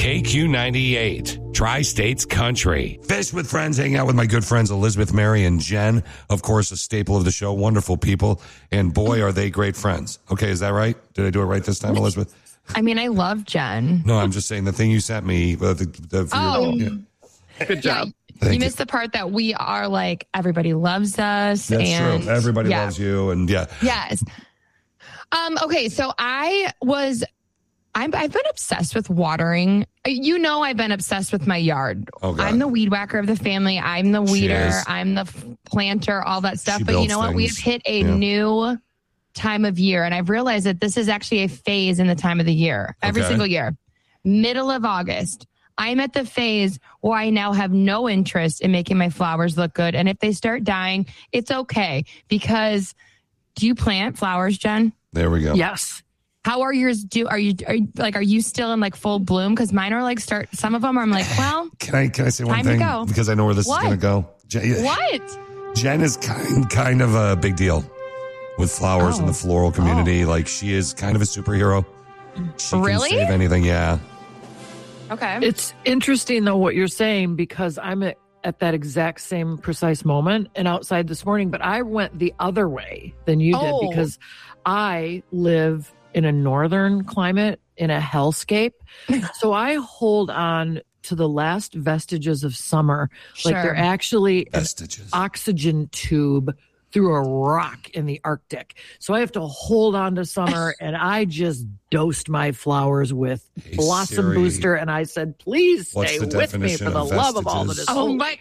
KQ98, Tri-States Country. Fish with Friends, hanging out with my good friends Elizabeth, Mary, and Jen. Of course, a staple of the show. Wonderful people. And boy, are they great friends. Okay, is that right? Did I do it right this time, Elizabeth? I mean, I love Jen. No, I'm just saying the thing you sent me. Good job. You missed the part that we are like, everybody loves us. That's and true. Everybody loves you. And Yes. Okay, so I've been obsessed with watering. You know, I've been obsessed with my yard. Oh, God. I'm the weed whacker of the family. I'm the weeder. is. I'm the planter, all that stuff. She But you know what? builds We've things. hit a new time of year. And I've realized that this is actually a phase in the time of the year. Every Okay. single year. Middle of August. I'm at the phase where I now have no interest in making my flowers look good. And if they start dying, it's okay. Because do you plant flowers, Jen? There we go. Yes. How are yours? Are you still in like full bloom? Because mine are like some of them I'm like, well, Can I say one time to thing? go. Because I know where this is going to go. What? Jen is kind of a big deal with flowers in the floral community. Like, she is kind of a superhero. She Really? can save anything, yeah. Okay. It's interesting, though, what you're saying, because I'm at that exact same precise moment and outside this morning, but I went the other way than you did because I live in a northern climate, in a hellscape. So I hold on to the last vestiges of summer. Sure. Like they're actually Vestiges. an oxygen tube through a rock in the Arctic. So I have to hold on to summer, and I just dosed my flowers with Hey, Blossom Siri, Booster, and I said, please what's stay the with me definition for the of love of all that vestiges? is Oh holy. my.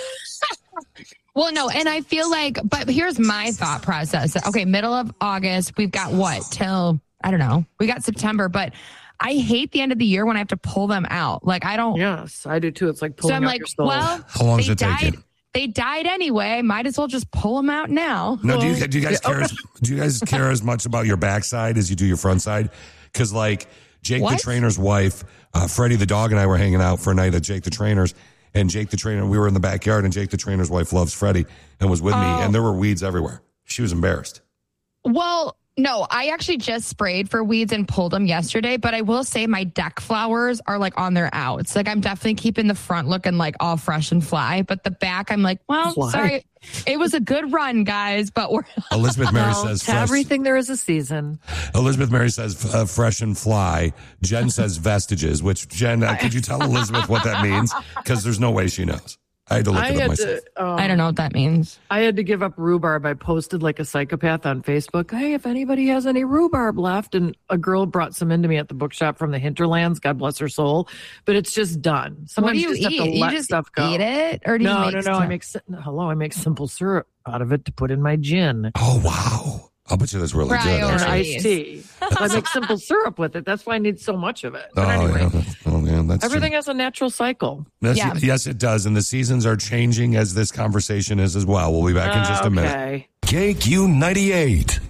Well, no, and I feel like, but here's my thought process. Okay, middle of August, we've got what till, I don't know, we got September, but I hate the end of the year when I have to pull them out. Like, I don't. Yes, I do too. It's like So pulling I'm out like, your soul. well, How long does they it take died. you? They died anyway. Might as well just pull them out now. No, do you guys care? Do you guys care as much about your backside as you do your front side? Because like Jake the What? Trainer's wife, Freddie the dog, and I were hanging out for a night at Jake the Trainer's, and Jake the Trainer, we were in the backyard, and Jake the Trainer's wife loves Freddie and was with me, and there were weeds everywhere. She was embarrassed. Well, no, I actually just sprayed for weeds and pulled them yesterday, but I will say my deck flowers are like on their outs. Like, I'm definitely keeping the front looking like all fresh and fly, but the back, I'm like, well, Fly. sorry. It was a good run, guys, but we're Elizabeth Mary Well, says to fresh. everything there is a season. Elizabeth Mary says fresh and fly. Jen says vestiges, which Jen, could you tell Elizabeth what that means? Because there's no way she knows. I had to look it up myself. I don't know what that means. I had to give up rhubarb. I posted like a psychopath on Facebook. Hey, if anybody has any rhubarb left, and a girl brought some into me at the bookshop from the Hinterlands. God bless her soul. But it's just done. What Sometimes do you just eat? have to You let just stuff go. eat it, or do you No, make no. I make simple syrup out of it to put in my gin. Oh, wow. I'll bet you that's really good. Priorities. Or Actually. iced tea. I make simple syrup with it. That's why I need so much of it. But Oh, anyway, yeah. Oh, man. That's everything true. has a natural cycle. Yeah. Yes, it does. And the seasons are changing as this conversation is as well. We'll be back in just a minute. Okay. KQ98.